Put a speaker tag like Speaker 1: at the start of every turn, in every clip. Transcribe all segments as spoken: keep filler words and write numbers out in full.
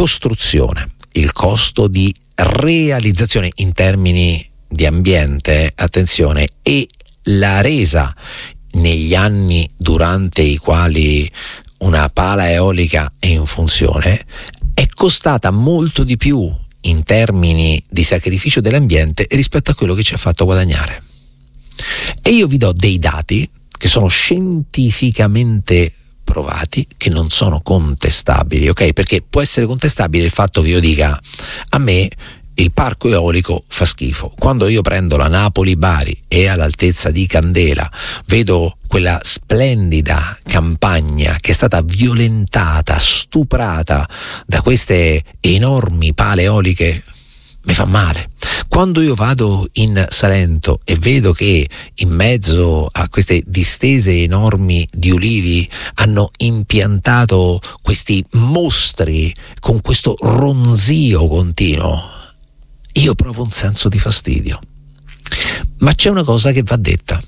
Speaker 1: costruzione, il costo di realizzazione in termini di ambiente, attenzione, e la resa negli anni durante i quali una pala eolica è in funzione è costata molto di più in termini di sacrificio dell'ambiente rispetto a quello che ci ha fatto guadagnare. E io vi do dei dati che sono scientificamente provati, che non sono contestabili, ok? Perché può essere contestabile il fatto che io dica: a me il parco eolico fa schifo. Quando io prendo la Napoli-Bari e all'altezza di Candela vedo quella splendida campagna che è stata violentata, stuprata da queste enormi pale eoliche, mi fa male. Quando io vado in Salento e vedo che in mezzo a queste distese enormi di ulivi hanno impiantato questi mostri con questo ronzio continuo, io provo un senso di fastidio. Ma c'è una cosa che va detta,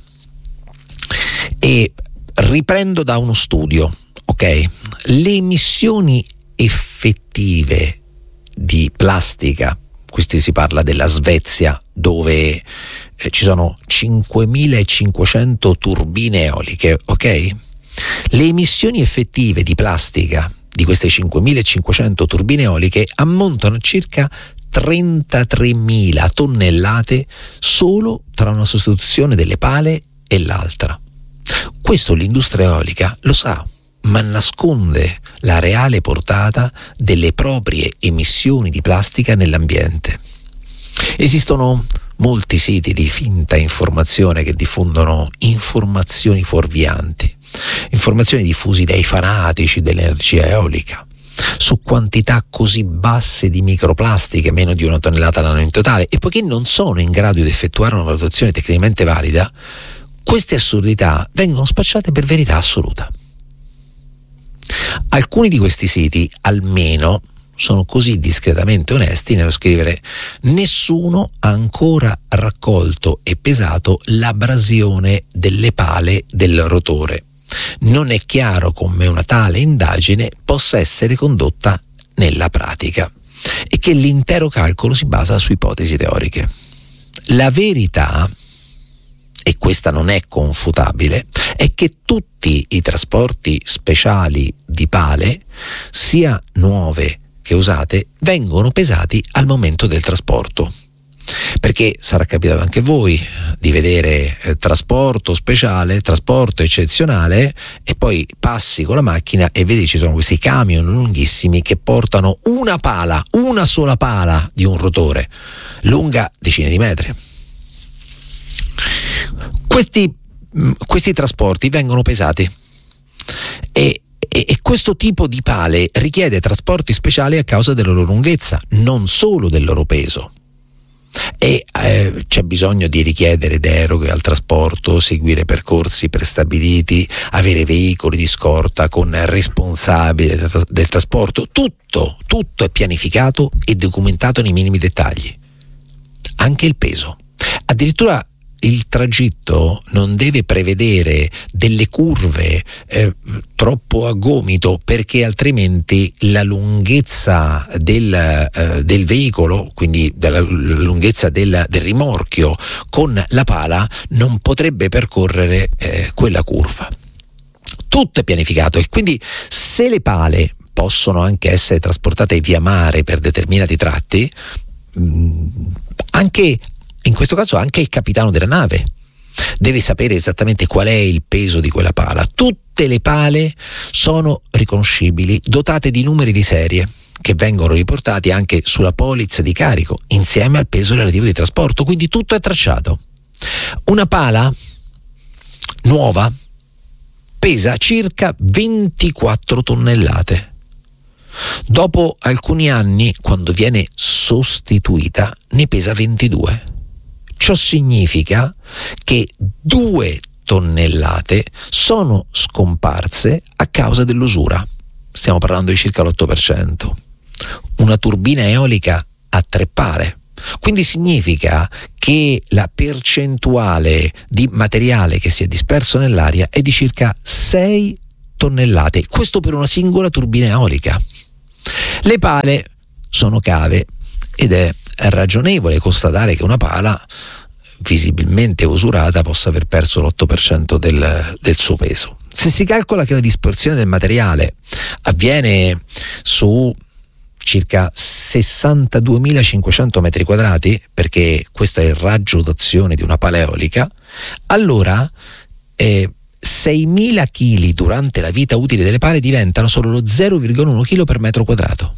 Speaker 1: e riprendo da uno studio, ok? Le emissioni effettive di plastica, questi si parla della Svezia, dove eh, ci sono cinquemilacinquecento turbine eoliche, ok? Le emissioni effettive di plastica di queste cinquemilacinquecento turbine eoliche ammontano a circa trentatremila tonnellate solo tra una sostituzione delle pale e l'altra. Questo l'industria eolica lo sa, ma nasconde la reale portata delle proprie emissioni di plastica nell'ambiente. Esistono molti siti di finta informazione che diffondono informazioni fuorvianti, informazioni diffuse dai fanatici dell'energia eolica, su quantità così basse di microplastiche, meno di una tonnellata all'anno in totale, e poiché non sono in grado di effettuare una valutazione tecnicamente valida, queste assurdità vengono spacciate per verità assoluta. Alcuni di questi siti, almeno, sono così discretamente onesti nello scrivere: nessuno ha ancora raccolto e pesato l'abrasione delle pale del rotore. Non è chiaro come una tale indagine possa essere condotta nella pratica e che l'intero calcolo si basa su ipotesi teoriche. La verità, e questa non è confutabile, è che tutti i trasporti speciali di pale, sia nuove che usate, vengono pesati al momento del trasporto. Perché sarà capitato anche a voi di vedere eh, trasporto speciale, trasporto eccezionale, e poi passi con la macchina e vedi ci sono questi camion lunghissimi che portano una pala, una sola pala di un rotore, lunga decine di metri. Questi, questi trasporti vengono pesati e, e, e questo tipo di pale richiede trasporti speciali a causa della loro lunghezza, non solo del loro peso. E eh, c'è bisogno di richiedere deroghe al trasporto, seguire percorsi prestabiliti, avere veicoli di scorta con responsabile del, tra- del trasporto. Tutto, tutto è pianificato e documentato nei minimi dettagli. Anche il peso. Addirittura il tragitto non deve prevedere delle curve eh, troppo a gomito, perché altrimenti la lunghezza del, eh, del veicolo, quindi della lunghezza del, del rimorchio con la pala, non potrebbe percorrere eh, quella curva. Tutto è pianificato, e quindi se le pale possono anche essere trasportate via mare per determinati tratti, mh, anche in questo caso anche il capitano della nave deve sapere esattamente qual è il peso di quella pala. Tutte le pale sono riconoscibili, dotate di numeri di serie che vengono riportati anche sulla polizza di carico insieme al peso relativo di trasporto, quindi tutto è tracciato. Una pala nuova pesa circa ventiquattro tonnellate. Dopo alcuni anni, quando viene sostituita, ne pesa ventidue. Ciò significa che due tonnellate sono scomparse a causa dell'usura. Stiamo parlando di circa l'otto per cento. Una turbina eolica ha tre pale. Quindi significa che la percentuale di materiale che si è disperso nell'aria è di circa sei tonnellate. Questo per una singola turbina eolica. Le pale sono cave ed è ragionevole constatare che una pala visibilmente usurata possa aver perso l'otto per cento del, del suo peso. Se si calcola che la dispersione del materiale avviene su circa sessantaduemilacinquecento metri quadrati, perché questo è il raggio d'azione di una pala eolica, allora eh, seimila chili durante la vita utile delle pale diventano solo lo zero virgola uno chilo per metro quadrato.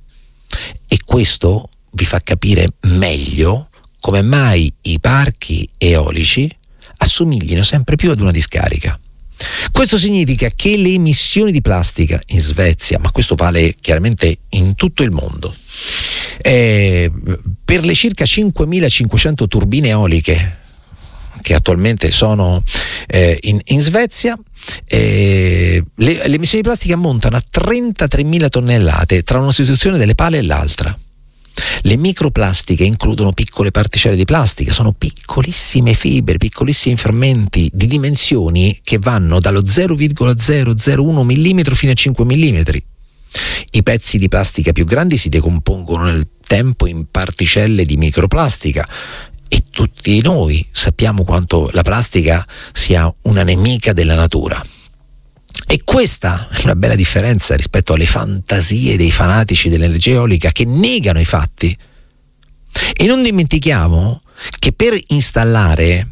Speaker 1: E questo vi fa capire meglio come mai i parchi eolici assomiglino sempre più ad una discarica. Questo significa che le emissioni di plastica in Svezia, ma questo vale chiaramente in tutto il mondo, eh, per le circa cinquemilacinquecento turbine eoliche che attualmente sono eh, in, in Svezia, eh, le, le emissioni di plastica ammontano a trentatremila tonnellate tra una situazione delle pale e l'altra. Le microplastiche includono piccole particelle di plastica, sono piccolissime fibre, piccolissimi frammenti di dimensioni che vanno dallo zero virgola zero zero uno millimetro fino a cinque millimetri. I pezzi di plastica più grandi si decompongono nel tempo in particelle di microplastica e tutti noi sappiamo quanto la plastica sia una nemica della natura. E questa è una bella differenza rispetto alle fantasie dei fanatici dell'energia eolica che negano i fatti. E non dimentichiamo che per installare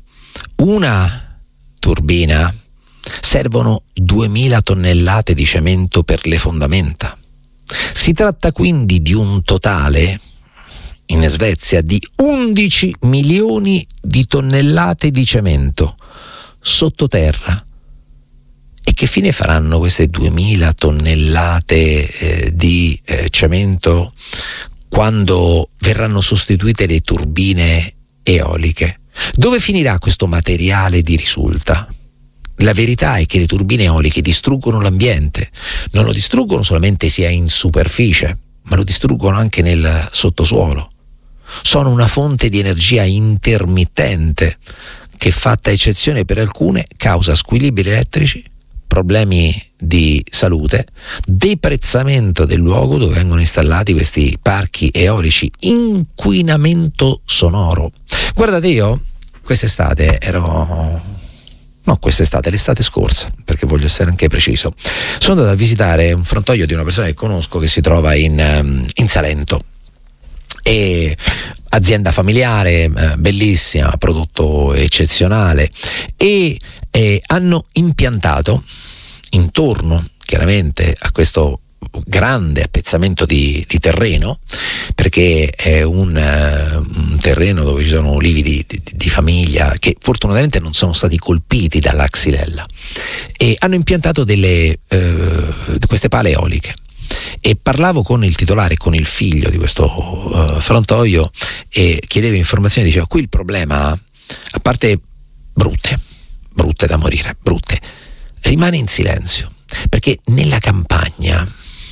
Speaker 1: una turbina servono duemila tonnellate di cemento per le fondamenta. Si tratta quindi di un totale in Svezia di undici milioni di tonnellate di cemento sottoterra. E che fine faranno queste duemila tonnellate eh, di eh, cemento quando verranno sostituite le turbine eoliche? Dove finirà questo materiale di risulta? La verità è che le turbine eoliche distruggono l'ambiente, non lo distruggono solamente sia in superficie, ma lo distruggono anche nel sottosuolo. Sono una fonte di energia intermittente che, fatta eccezione per alcune, causa squilibri elettrici, problemi di salute, deprezzamento del luogo dove vengono installati questi parchi eolici, inquinamento sonoro. Guardate, io quest'estate ero no quest'estate, l'estate scorsa, perché voglio essere anche preciso, sono andato a visitare un frantoio di una persona che conosco che si trova in, in Salento, e azienda familiare, eh, bellissima, prodotto eccezionale, e eh, hanno impiantato intorno chiaramente a questo grande appezzamento di, di terreno, perché è un, uh, un terreno dove ci sono olivi di, di, di famiglia che fortunatamente non sono stati colpiti dalla xylella, e hanno impiantato delle uh, queste pale eoliche. E parlavo con il titolare, con il figlio di questo uh, frantoio, e chiedevo informazioni. Diceva: qui il problema, a parte brutte brutte da morire, brutte, rimane in silenzio, perché nella campagna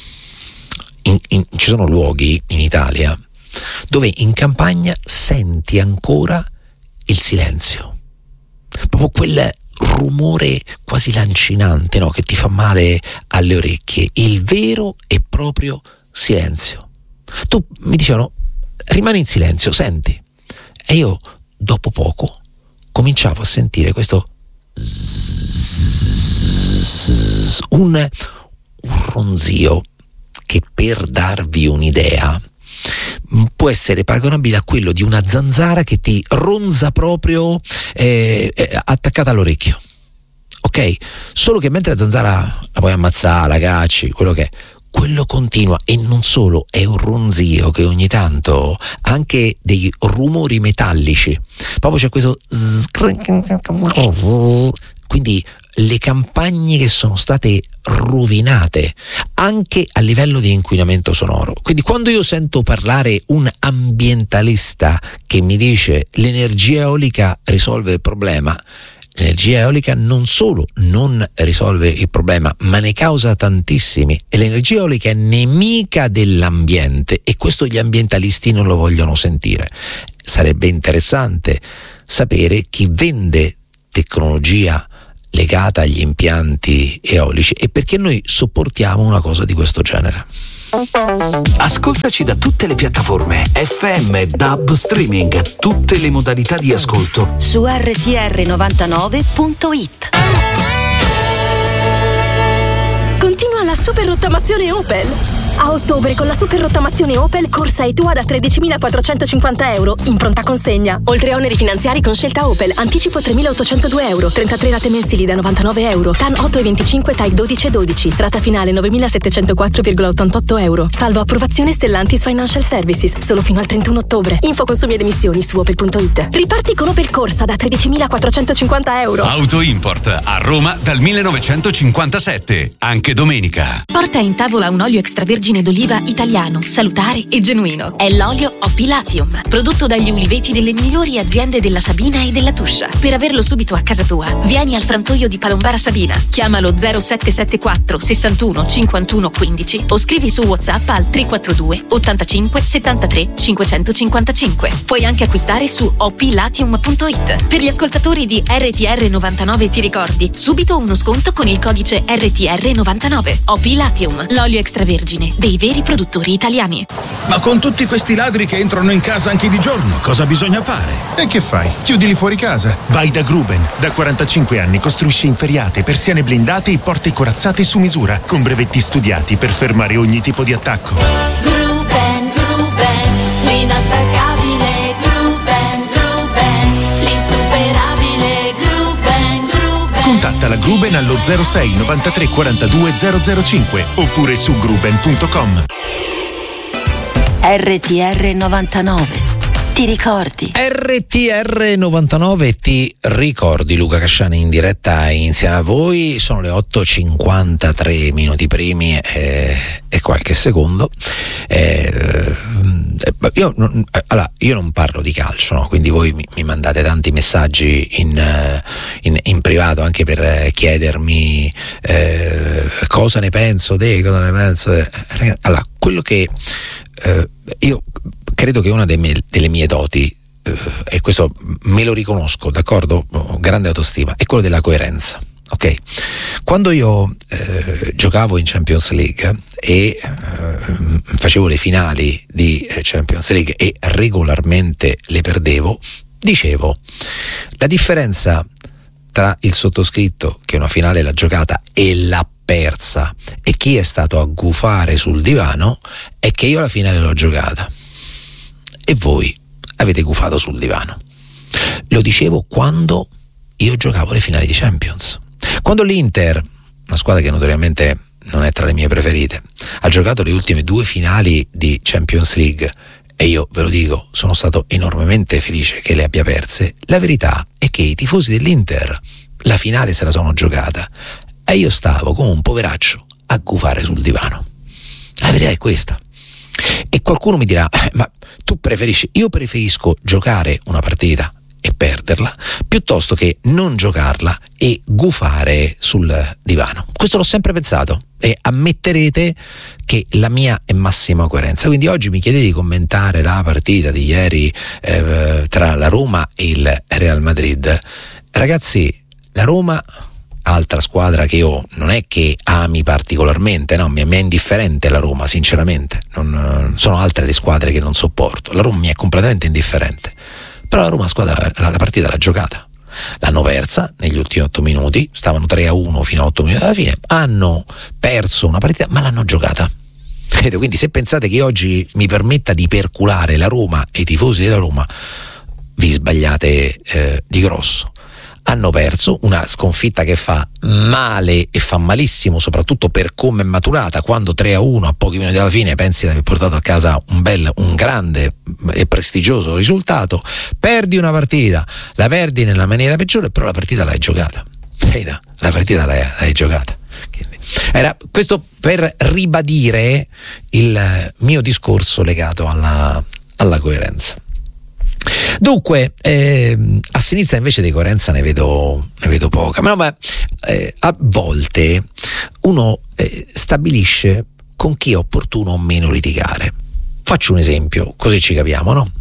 Speaker 1: in, in, ci sono luoghi in Italia dove in campagna senti ancora il silenzio, proprio quel rumore quasi lancinante, no? Che ti fa male alle orecchie, il vero e proprio silenzio. Tu mi dicevano: rimani in silenzio, senti, e io dopo poco cominciavo a sentire questo un, un ronzio che, per darvi un'idea, può essere paragonabile a quello di una zanzara che ti ronza proprio eh, eh, attaccata all'orecchio, ok? Solo che mentre la zanzara la puoi ammazzare, la cacci, quello che è, quello continua, e non solo, è un ronzio che ogni tanto ha anche dei rumori metallici, proprio c'è questo, quindi le campagne che sono state rovinate anche a livello di inquinamento sonoro. Quindi quando io sento parlare un ambientalista che mi dice l'energia eolica risolve il problema, l'energia eolica non solo non risolve il problema, ma ne causa tantissimi, e l'energia eolica è nemica dell'ambiente, e questo gli ambientalisti non lo vogliono sentire. Sarebbe interessante sapere chi vende tecnologia legata agli impianti eolici e perché noi sopportiamo una cosa di questo genere.
Speaker 2: Ascoltaci da tutte le piattaforme F M, D A B, streaming, tutte le modalità di ascolto
Speaker 3: su R T R novantanove punto it.
Speaker 4: Continua la super rottamazione Opel. A ottobre con la super rottamazione Opel corsa e tua da tredicimilaquattrocentocinquanta euro in pronta consegna. Oltre a oneri finanziari con scelta Opel, anticipo tremilaottocentodue euro, trentatré rate mensili da novantanove euro, T A N otto e venticinque, T A I dodici e dodici, rata finale novemilasettecentoquattro virgola ottantotto euro, salvo approvazione Stellantis Financial Services, solo fino al trentuno ottobre. Info consumi ed emissioni su opel punto it. Riparti con Opel Corsa da tredicimilaquattrocentocinquanta euro.
Speaker 5: Auto Import a Roma dal millenovecentocinquantasette, anche domenica.
Speaker 6: Porta in tavola un olio extravergine d'oliva italiano, salutare e genuino. È l'olio Opilatium, prodotto dagli uliveti delle migliori aziende della Sabina e della Tuscia. Per averlo subito a casa tua, vieni al frantoio di Palombara Sabina. Chiamalo zero sette sette quattro sessantuno cinquantuno quindici o scrivi su WhatsApp al tre quattro due ottantacinque settantatré cinquecentocinquantacinque. Puoi anche acquistare su opilatium punto it. Per gli ascoltatori di R T R novantanove ti ricordi, subito uno sconto con il codice R T R novantanove. Opilatium, l'olio extravergine dei veri produttori italiani.
Speaker 7: Ma con tutti questi ladri che entrano in casa anche di giorno, cosa bisogna fare?
Speaker 8: E che fai? Chiudili fuori casa. Vai da Gruben. Da quarantacinque anni costruisce inferriate, persiane blindate e porte corazzate su misura, con brevetti studiati per fermare ogni tipo di attacco.
Speaker 9: Gruben, Gruben, l'inattaccabile Gruben, Gruben, l'insuperabile Gruben, Gruben.
Speaker 8: Contatta la Gruben allo zero sei novantatré quarantadue zero zero cinque oppure su gruben punto com.
Speaker 3: R T R novantanove. Ti ricordi?
Speaker 1: R T R novantanove ti ricordi, Luca Casciani in diretta insieme a voi. Sono le otto e cinquantatré minuti primi e, e qualche secondo. E, io, non, allora, io non parlo di calcio, no? Quindi voi mi, mi mandate tanti messaggi in, in, in privato anche per chiedermi eh, cosa ne penso te, cosa ne penso te. Allora, quello che eh, io credo che una delle mie, delle mie doti, eh, e questo me lo riconosco, d'accordo? Grande autostima, è quello della coerenza. Ok? Quando io eh, giocavo in Champions League e eh, facevo le finali di Champions League e regolarmente le perdevo, dicevo, la differenza tra il sottoscritto che una finale l'ha giocata e l'ha persa e chi è stato a gufare sul divano è che io la finale l'ho giocata e voi avete gufato sul divano. Lo dicevo quando io giocavo le finali di Champions. Quando l'Inter, una squadra che notoriamente non è tra le mie preferite, ha giocato le ultime due finali di Champions League e io ve lo dico, sono stato enormemente felice che le abbia perse, la verità è che i tifosi dell'Inter la finale se la sono giocata e io stavo come un poveraccio a gufare sul divano. La verità è questa. E qualcuno mi dirà, eh, ma tu preferisci, io preferisco giocare una partita e perderla piuttosto che non giocarla e gufare sul divano. Questo l'ho sempre pensato e ammetterete che la mia è massima coerenza. Quindi oggi mi chiedete di commentare la partita di ieri eh, tra la Roma e il Real Madrid. Ragazzi, la Roma, altra squadra che io non è che ami particolarmente, no, mi è indifferente la Roma, sinceramente. Non, sono altre le squadre che non sopporto. La Roma mi è completamente indifferente. Però la Roma squadra la, la partita l'ha giocata, l'hanno persa negli ultimi otto minuti, stavano tre a uno fino a otto minuti alla fine, hanno perso una partita ma l'hanno giocata. Quindi se pensate che oggi mi permetta di perculare la Roma e i tifosi della Roma, vi sbagliate eh, di grosso. Hanno perso una sconfitta che fa male e fa malissimo, soprattutto per come è maturata. Quando tre a uno a pochi minuti dalla fine pensi di aver portato a casa un bel, un grande e prestigioso risultato, perdi una partita, la perdi nella maniera peggiore, però la partita l'hai giocata. La partita l'hai, l'hai giocata. Quindi, era questo per ribadire il mio discorso legato alla, alla coerenza. Dunque, eh, a sinistra invece di coerenza ne vedo, ne vedo poca, no, ma eh, a volte uno eh, stabilisce con chi è opportuno o meno litigare. Faccio un esempio, così ci capiamo, no?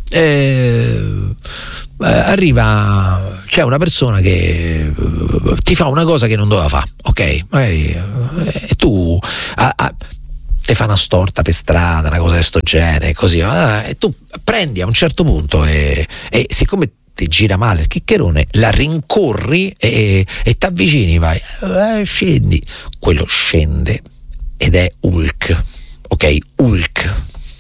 Speaker 1: Eh, eh, arriva, c'è una persona che eh, ti fa una cosa che non doveva fare, ok? Magari, eh, e tu a, a, te fa una storta per strada, una cosa di sto genere, così, ah, e tu prendi a un certo punto e, e siccome ti gira male il chiccherone, la rincorri e, e ti avvicini, vai, eh, scendi, quello scende ed è Hulk, ok, Hulk.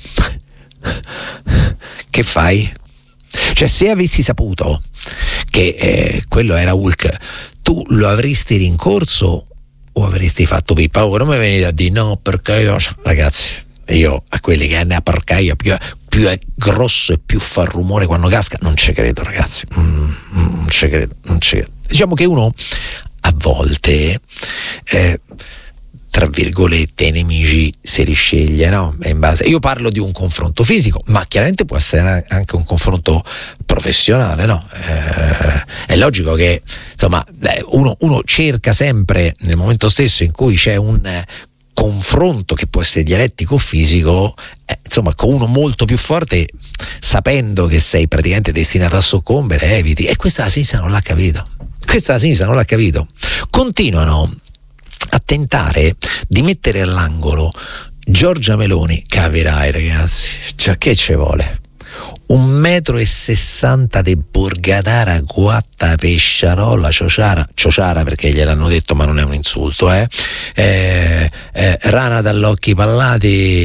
Speaker 1: Che fai? Cioè, se avessi saputo che eh, quello era Hulk, tu lo avresti rincorso o avresti fatto pippa? Ora mi venite a dire no, perché io, ragazzi, io a quelli che hanno a porcaia più, più è grosso e più fa rumore quando casca, non ci credo, ragazzi, mm, non ci credo, non ci credo. Diciamo che uno a volte eh, tra virgolette i nemici se li sceglie, no? In base, io parlo di un confronto fisico, ma chiaramente può essere anche un confronto professionale, no? Eh, è logico che insomma uno, uno cerca sempre nel momento stesso in cui c'è un eh, confronto che può essere dialettico o fisico, eh, insomma con uno molto più forte, sapendo che sei praticamente destinato a soccombere, eviti. E questa la sinistra non l'ha capito, questa la sinistra non l'ha capito, continuano a tentare di mettere all'angolo Giorgia Meloni. Capirai, ragazzi, cioè che ci vuole? Un metro e sessanta di borgatara guatta pesciarola ciociara, ciociara perché gliel'hanno detto ma non è un insulto, eh, eh, eh rana dall'occhi pallati,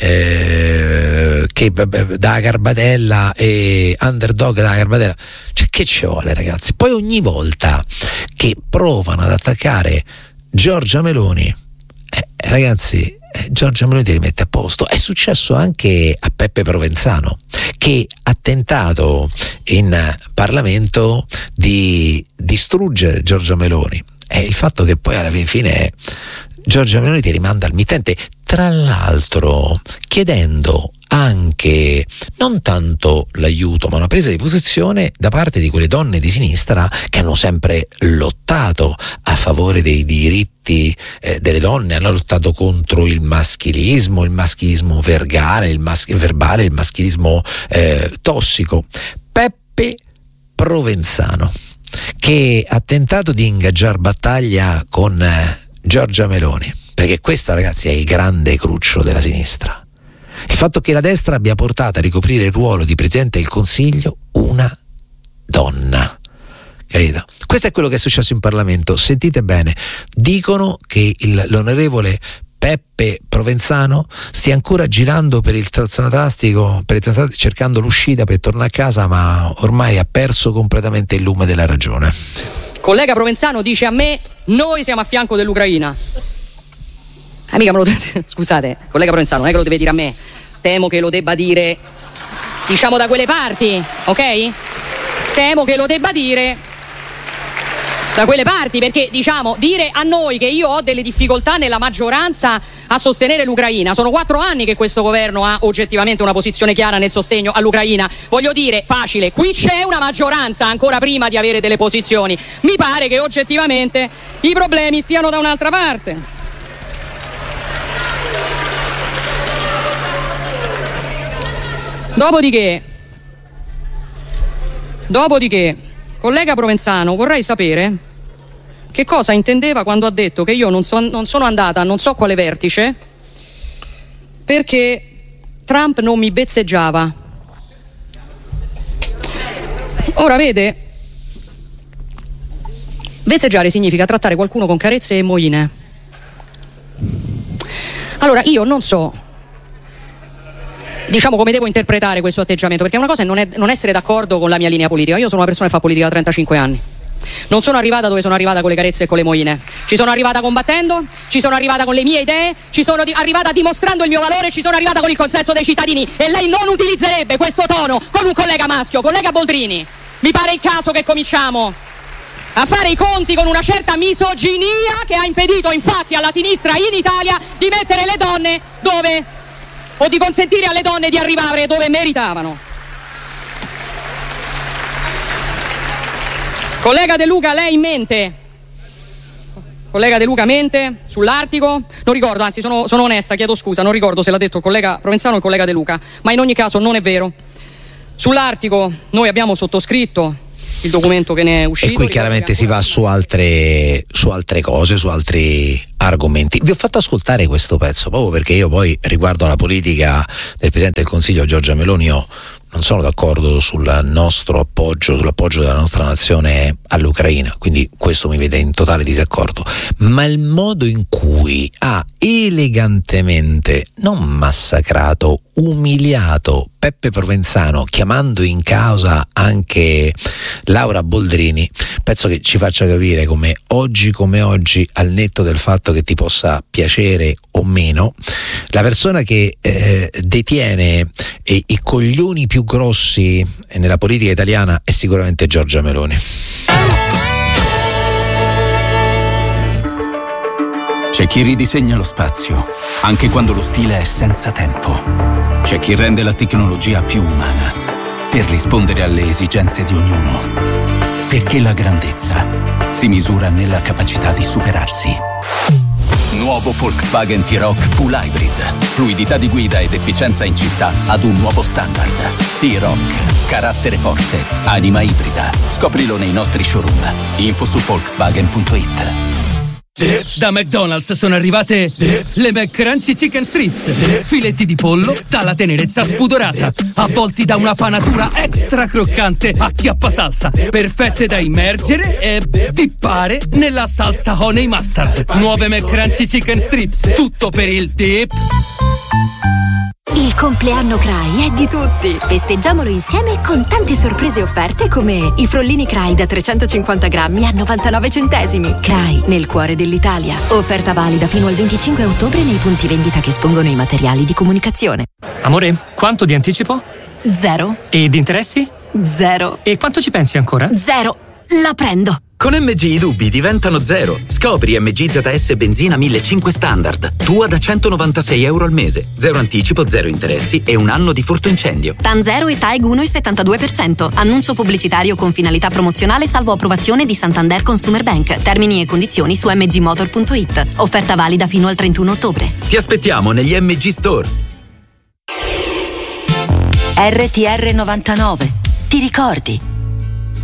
Speaker 1: eh, che da Garbatella e underdog da Garbatella. Cioè che ci vuole, ragazzi? Poi ogni volta che provano ad attaccare Giorgia Meloni, eh, ragazzi, eh, Giorgia Meloni ti rimette a posto. È successo anche a Peppe Provenzano, che ha tentato in Parlamento di distruggere Giorgia Meloni. È il fatto che poi alla fine Giorgia Meloni ti rimanda al mittente, tra l'altro chiedendo anche non tanto l'aiuto ma una presa di posizione da parte di quelle donne di sinistra che hanno sempre lottato a favore dei diritti eh, delle donne, hanno lottato contro il maschilismo, il maschilismo vergale, il mas- verbale, il maschilismo eh, tossico. Peppe Provenzano, che ha tentato di ingaggiare battaglia con eh, Giorgia Meloni, perché questo, ragazzi, è il grande cruccio della sinistra. Il fatto che la destra abbia portato a ricoprire il ruolo di Presidente del Consiglio una donna, capito? Questo è quello che è successo in Parlamento. Sentite bene, dicono che il, l'onorevole Peppe Provenzano stia ancora girando per il tazzanatastico, per il tazzanatastico, cercando l'uscita per tornare a casa, ma ormai ha perso completamente il lume della ragione.
Speaker 10: Collega Provenzano dice a me: noi siamo a fianco dell'Ucraina. Ah, mica me lo deve... Scusate, collega Provenzano, non è che lo deve dire a me. Temo che lo debba dire, diciamo, da quelle parti, ok? Temo che lo debba dire da quelle parti, perché, diciamo, dire a noi che io ho delle difficoltà nella maggioranza a sostenere l'Ucraina. Sono quattro anni che questo governo ha oggettivamente una posizione chiara nel sostegno all'Ucraina. Voglio dire, facile, qui c'è una maggioranza ancora prima di avere delle posizioni. Mi pare che oggettivamente i problemi stiano da un'altra parte. Dopodiché, dopodiché, collega Provenzano, vorrei sapere che cosa intendeva quando ha detto che io non, so, non sono andata a non so quale vertice perché Trump non mi bezzeggiava. Ora, vede, bezzeggiare significa trattare qualcuno con carezze e moine. Allora, io non so, diciamo, come devo interpretare questo atteggiamento, perché una cosa è non, è non essere d'accordo con la mia linea politica. Io sono una persona che fa politica da trentacinque anni. Non sono arrivata dove sono arrivata con le carezze e con le moine. Ci sono arrivata combattendo, ci sono arrivata con le mie idee, ci sono di- arrivata dimostrando il mio valore, ci sono arrivata con il consenso dei cittadini. E lei non utilizzerebbe questo tono con un collega maschio. Collega Boldrini, mi pare il caso che cominciamo a fare i conti con una certa misoginia che ha impedito infatti alla sinistra in Italia di mettere le donne dove, o di consentire alle donne di arrivare dove meritavano. Collega De Luca, lei mente? Collega De Luca mente sull'Artico? Non ricordo, anzi sono, sono onesta, chiedo scusa, non ricordo se l'ha detto il collega Provenzano o il collega De Luca, ma in ogni caso non è vero. Sull'Artico noi abbiamo sottoscritto il documento che ne è uscito.
Speaker 1: E qui chiaramente si va su altre, su altre cose, su altri argomenti. Vi ho fatto ascoltare questo pezzo proprio perché io poi, riguardo alla politica del Presidente del Consiglio Giorgia Meloni, io non sono d'accordo sul nostro appoggio, sull'appoggio della nostra nazione all'Ucraina, quindi questo mi vede in totale disaccordo, ma il modo in cui ha elegantemente non massacrato, umiliato Peppe Provenzano, chiamando in causa anche Laura Boldrini, penso che ci faccia capire come oggi come oggi, al netto del fatto che ti possa piacere o meno, la persona che eh, detiene eh, i coglioni più grossi nella politica italiana è sicuramente Giorgia Meloni.
Speaker 11: C'è chi ridisegna lo spazio, anche quando lo stile è senza tempo. C'è chi rende la tecnologia più umana, per rispondere alle esigenze di ognuno. Perché la grandezza si misura nella capacità di superarsi. Nuovo Volkswagen T-Roc Full Hybrid. Fluidità di guida ed efficienza in città ad un nuovo standard. T-Roc. Carattere forte. Anima ibrida. Scoprilo nei nostri showroom. Info su Volkswagen punto it.
Speaker 12: Da McDonald's sono arrivate le McCrunchy Chicken Strips, filetti di pollo dalla tenerezza spudorata, avvolti da una panatura extra croccante a chiappa salsa, perfette da immergere e dippare nella salsa honey mustard. Nuove McCrunchy Chicken Strips, tutto per il dip.
Speaker 13: Il compleanno Cray è di tutti. Festeggiamolo insieme con tante sorprese offerte come i frollini Cray da trecentocinquanta grammi a novantanove centesimi. Cray, nel cuore dell'Italia. Offerta valida fino al venticinque ottobre nei punti vendita che espongono i materiali di comunicazione.
Speaker 14: Amore, quanto di anticipo?
Speaker 13: Zero.
Speaker 14: E di interessi?
Speaker 13: Zero.
Speaker 14: E quanto ci pensi ancora?
Speaker 13: Zero. La prendo.
Speaker 15: Con M G i dubbi diventano zero. Scopri M G Z S Benzina millecinquecento Standard. Tua da centonovantasei euro al mese. Zero anticipo, zero interessi e un anno di furto incendio.
Speaker 13: TAN zero e TAEG uno virgola settantadue per cento. Annuncio pubblicitario con finalità promozionale salvo approvazione di Santander Consumer Bank. Termini e condizioni su m g motor punto it. Offerta valida fino al trentuno ottobre.
Speaker 15: Ti aspettiamo negli M G Store.
Speaker 3: R T R novantanove. Ti ricordi?